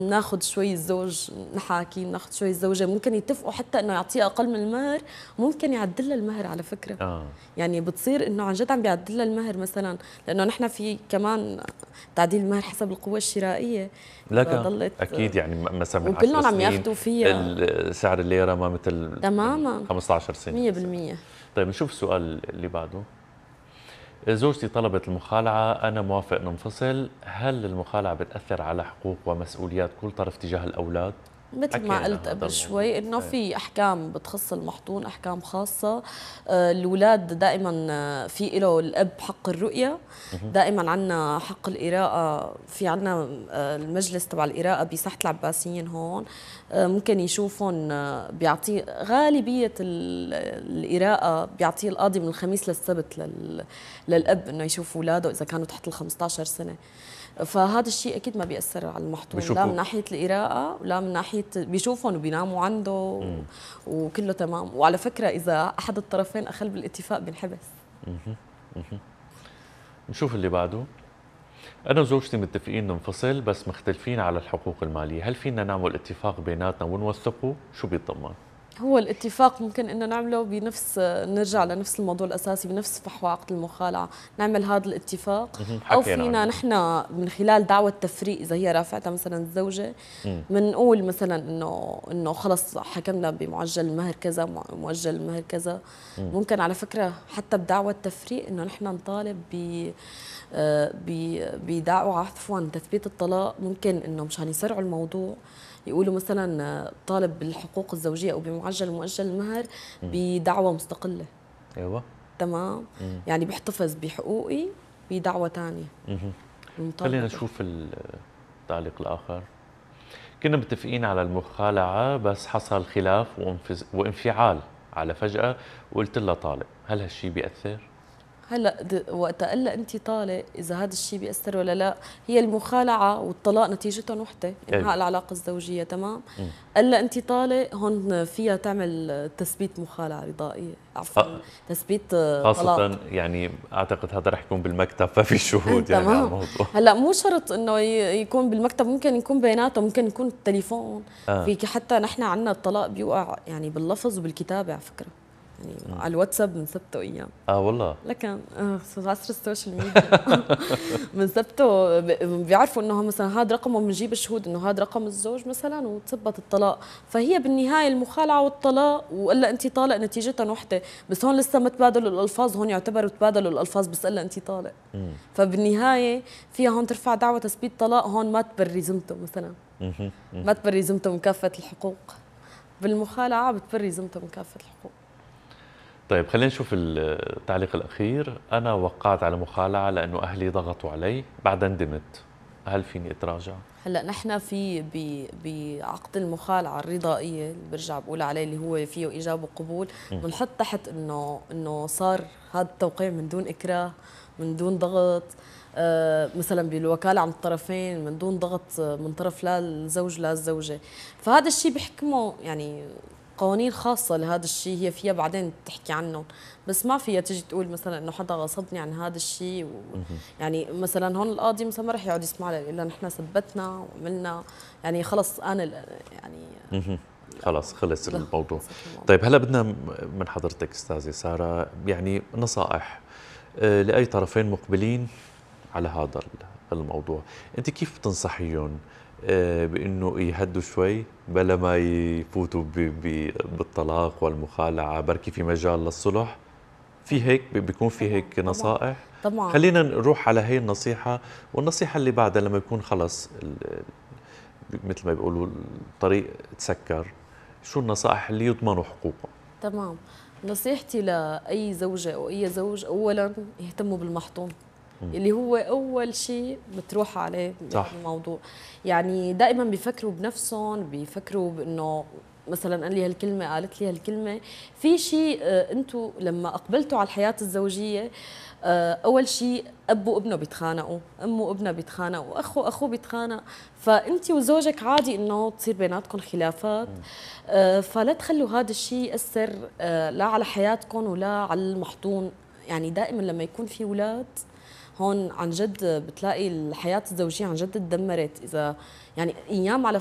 ناخذ شوي الزوج نحاكي، ناخذ شوي الزوجه، ممكن يتفقوا حتى انه يعطيها اقل من المهر، ممكن يعدل لها المهر على فكره. يعني بتصير انه عن جد عم بيعدل لها المهر مثلا، لانه نحن في كمان تعديل المهر حسب القوه الشرائيه. اذا لكن ضلت اكيد يعني مثلا من 10 وكلهم عم سنين ياخذوا فيها سعر الليره ما مثل من تماما 15 سنه. 100%. طيب نشوف السؤال اللي بعده. زوجتي طلبت المخالعة، أنا موافق ننفصل، هل المخالعة بتأثر على حقوق ومسؤوليات كل طرف تجاه الأولاد؟ مثل ما قلت هذا قبل الموضوع شوي انه في احكام بتخص المحظون، احكام خاصه. الاولاد دائما في له الاب حق الرؤيه، دائما عندنا حق القراءه، في عندنا المجلس تبع القراءه بساحه العباسيين هون، ممكن يشوفون، بيعطي غالبيه القراءه بيعطيه القاضي من الخميس للسبت للاب انه يشوف اولاده اذا كانوا تحت ال 15 سنه. فهذا الشيء اكيد ما بيأثر على المحطوم، لا من ناحيه القراءه ولا من ناحيه بيشوفهم وبيناموا عنده وكله تمام. وعلى فكره اذا احد الطرفين اخل بالاتفاق بينحبس. نشوف اللي بعده. انا وزوجتي متفقين ننفصل بس مختلفين على الحقوق الماليه، هل فينا نعمل اتفاق بيناتنا ونوثقه؟ شو بيتضمن؟ هو الاتفاق ممكن انه نعمله بنفس، نرجع لنفس الموضوع الاساسي بنفس فحوى عقد المخالعه، نعمل هذا الاتفاق. او فينا نحن من خلال دعوه تفريق اذا هي رافعتها مثلا الزوجه، بنقول مثلا انه خلص حكمنا بمعجل المهر كذا، مؤجل المهر كذا. ممكن على فكره حتى بدعوه تفريق انه نحن نطالب بدعوى عفوا تثبيت الطلاق، ممكن انه مشان يسرعوا الموضوع يقولوا مثلا طالب بالحقوق الزوجيه او بمعجل مؤجل المهر بدعوى مستقله. ايوه تمام. يعني بيحتفظ بحقوقي بدعوى ثانيه. خلينا نشوف التعليق الاخر. كنا متفقين على المخالعه بس حصل خلاف وانفعال على فجاه وقلت لها طالق، هل هالشيء بيأثر؟ هلا وقت قال لها انت طالق، اذا هذا الشيء بيأثر ولا لا، هي المخالعه والطلاق نتيجتهم وحده، انهاء العلاقه الزوجيه. تمام. قال لها انت طالق، هون فيها تعمل تثبيت مخالعه رضائيه، عفوا تثبيت خاصة طلاق. يعني اعتقد هذا رح يكون بالمكتب ففي شهود يعني على الموضوع. هلا مو شرط انه يكون بالمكتب، ممكن يكون بيناتهم، ممكن يكون التليفون. فيك حتى نحن عندنا الطلاق بيوقع يعني باللفظ وبالكتابه على فكره، يعني على الواتساب بنثبته ايام. والله لكن عصر السوشيال ميديا بنثبته، بيعرفوا انه مثلا هذا رقمه، بنجيب الشهود انه هذا رقم الزوج مثلا وتثبت الطلاق. فهي بالنهايه المخالعه والطلاق، وقال انت طالق نتيجتها وحده، بس هون لسه ما تبادلوا الالفاظ، هون يعتبروا تبادلوا الالفاظ، بس قال انت طالق. فبالنهايه فيها هون ترفع دعوى تثبيت طلاق، هون ما تبري ذمته مثلا، ما تبري ذمته من كافه الحقوق. بالمخالعه بتبري ذمته من كافه الحقوق. طيب خلينا نشوف التعليق الأخير. أنا وقعت على مخالعة لأنه أهلي ضغطوا علي، بعدها ندمت، هل فيني أتراجع؟ هلا نحن في بعقد المخالعة الرضائية اللي برجع بقول عليه اللي هو فيه إيجاب وقبول، بنحط تحت إنه صار هذا التوقيع من دون إكراه، من دون ضغط، مثلا بالوكالة عن الطرفين، من دون ضغط من طرف لا الزوج لا الزوجة. فهذا الشيء بحكمه يعني قوانين خاصة لهذا الشيء، هي فيها بعدين تحكي عنهم، بس ما فيها تيجي تقول مثلا انه حدا غصبني عن هذا الشيء يعني مثلا هون القاضي مثلا ما رح يقعد يسمع لي الا نحن ثبتنا وعملنا، يعني خلص انا يعني خلص خلص الموضوع. طيب هلا بدنا من حضرتك استاذه ساره يعني نصائح لاي طرفين مقبلين على هذا الموضوع، انت كيف بتنصحيهم بانه يهدوا شوي بلا ما يفوتوا بالطلاق والمخالعه، بركي في مجال للصلح؟ في هيك بيكون في هيك نصائح؟ طبعا. خلينا نروح على هي النصيحه، والنصيحه اللي بعدها لما يكون خلص مثل ما بيقولوا الطريق تسكر، شو النصائح اللي يضمنوا حقوقهم؟ تمام. نصيحتي لاي زوجه او اي زوج، اولا يهتموا بالمحطوم اللي هو اول شيء بتروح عليه الموضوع. يعني دائما بيفكروا بنفسهم، بيفكروا بانه مثلا قال لي هالكلمه، قالت لي هالكلمه. في شيء انتم لما اقبلتوا على الحياه الزوجيه، اول شيء اب وابنه بيتخانقوا، ام وابنها بيتخانقوا، اخوه بيتخانق، فانت وزوجك عادي انه تصير بيناتكم خلافات. فلا تخلوا هذا الشيء ياثر لا على حياتكم ولا على المحطون. يعني دائما لما يكون في اولاد هون عن جد بتلاقي الحياة الزوجية عن جد تدمرت. إذا يعني أيام على